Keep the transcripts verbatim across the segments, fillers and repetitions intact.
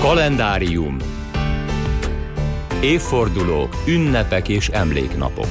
Kalendárium. Évfordulók, ünnepek és emléknapok.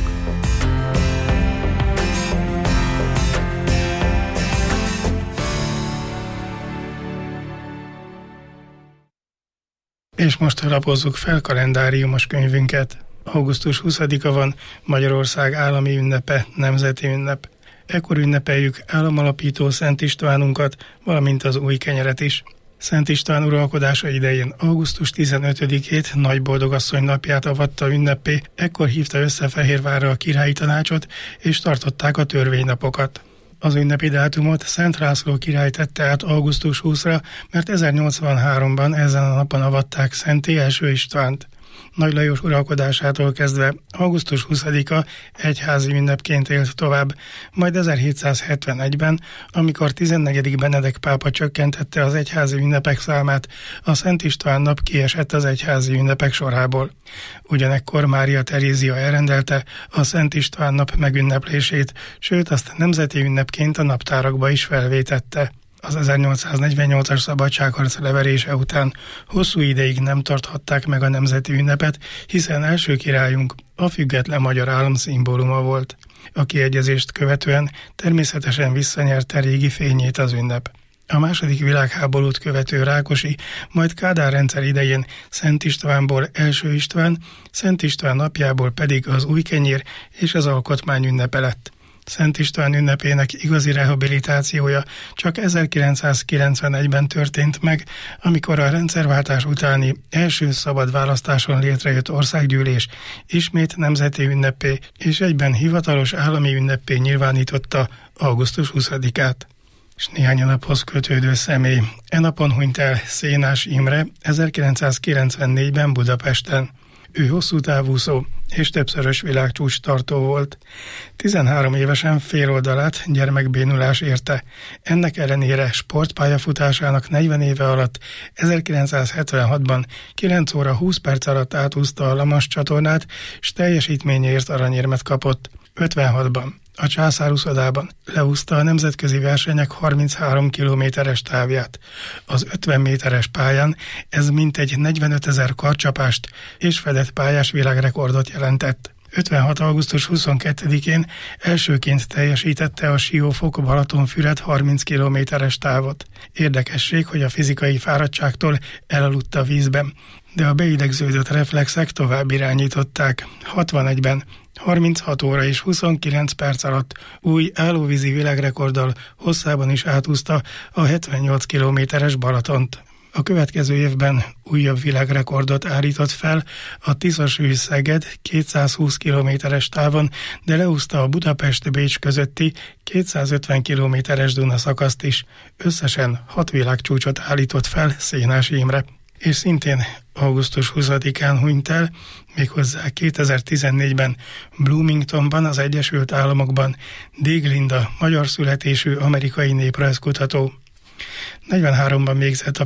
És most lapozzuk fel kalendáriumos könyvünket. augusztus huszadika van, Magyarország állami ünnepe, nemzeti ünnep. Ekkor ünnepeljük államalapító Szent Istvánunkat, valamint az új kenyeret is. Szent István uralkodása idején augusztus tizenötödikét Nagy Boldogasszony napját avatta ünnepé, ekkor hívta össze Fehérvárra a királyi tanácsot, és tartották a törvénynapokat. Az ünnepi dátumot Szent László király tette át augusztus huszadikára, mert ezernyolcvanháromban ezen a napon avatták Szentté első Istvánt. Nagy Lajos uralkodásától kezdve augusztus huszadika egyházi ünnepként élt tovább, majd ezerhétszázhetvenegyben, amikor tizennegyedik Benedek pápa csökkentette az egyházi ünnepek számát, a Szent István nap kiesett az egyházi ünnepek sorából. Ugyanekkor Mária Terézia elrendelte a Szent István nap megünneplését, sőt azt nemzeti ünnepként a naptárakba is felvétette. Az ezernyolcszáznegyvennyolcas szabadságharc leverése után hosszú ideig nem tarthatták meg a nemzeti ünnepet, hiszen első királyunk a független magyar állam szimbóluma volt. A kiegyezést követően természetesen visszanyerte régi fényét az ünnep. A második világháborút követő Rákosi, majd Kádár rendszer idején Szent Istvánból első István, Szent István napjából pedig az új kenyér és az alkotmány ünnepe lett. Szent István ünnepének igazi rehabilitációja csak ezerkilencszázkilencvenegyben történt meg, amikor a rendszerváltás utáni első szabad választáson létrejött országgyűlés ismét nemzeti ünnepé és egyben hivatalos állami ünnepé nyilvánította augusztus huszadikát. És néhány naphoz kötődő személy. E napon hunyt el Szénás Imre ezerkilencszázkilencvennégyben Budapesten. Ő hosszú távúszó és többszörös világcsúcs tartó volt. tizenhárom évesen féloldalát gyermekbénulás érte. Ennek ellenére sportpályafutásának negyven éve alatt ezerkilencszázhetvenhatban kilenc óra húsz perc alatt átúszta a La Manche csatornát, s teljesítményéért aranyérmet kapott. ötvenhatban a császárúszodában leúszta a nemzetközi versenyek harminchárom kilométeres távját. Az ötven méteres pályán ez mintegy negyvenötezer karcsapást és fedett pályás világrekordot jelentett. ötvenhat augusztus huszonkettedikén elsőként teljesítette a Siófok-Balatonfüred harminc kilométeres távot. Érdekesség, hogy a fizikai fáradtságtól elaludt a vízben, de a beidegződött reflexek tovább irányították. hatvanegyben harminchat óra és huszonkilenc perc alatt új állóvízi világrekorddal hosszában is átúszta a hetvennyolc kilométeres Balatont. A következő évben újabb világrekordot állított fel a Tiszasúly-Szeged kétszázhúsz kilométeres távon, de leúszta a Budapest-Bécs közötti kétszázötven kilométeres Duna szakaszt is. Összesen hat világcsúcsot állított fel Szénás Imre. És szintén augusztus huszadikán hunyt el, méghozzá kétezer-tizennégyben Bloomingtonban, az Egyesült Államokban Dig Linda, magyar születésű amerikai néprajzkutató. negyvenháromban végzett a